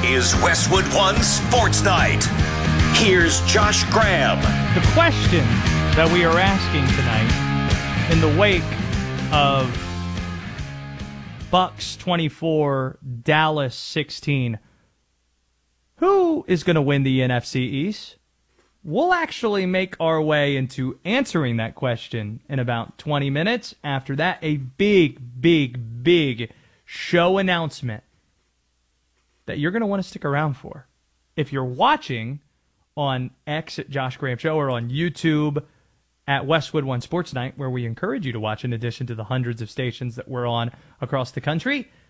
is Westwood One Sports Night. Here's Josh Graham. The question that we are asking tonight, in the wake of Bucks 24, Dallas 16, who is going to win the NFC East? We'll actually make our way into answering that question in about 20 minutes. After that, a big show announcement that you're going to want to stick around for. If you're watching on X at Josh Graham Show or on YouTube at Westwood One Sports Night, where we encourage you to watch in addition to the hundreds of stations that we're on across the country,